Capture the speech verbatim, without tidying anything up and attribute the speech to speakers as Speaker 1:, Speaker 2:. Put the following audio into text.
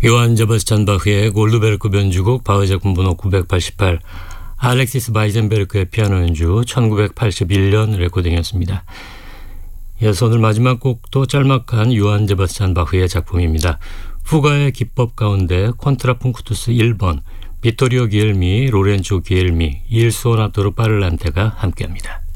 Speaker 1: 요한 저바스찬 바흐의 골드베르크 변주곡 바흐 작품 번호 구백팔십팔, 알렉시스 바이젠베르크의 피아노 연주 천구백팔십일 년 레코딩이었습니다. 이어서 오늘 마지막 곡도 짤막한 요한 저바스찬 바흐의 작품입니다. 후가의 기법 가운데 콘트라풍쿠투스 일 번, 비토리오 기엘미, 로렌조 기엘미, 일 소나토르 파를란테가 함께합니다.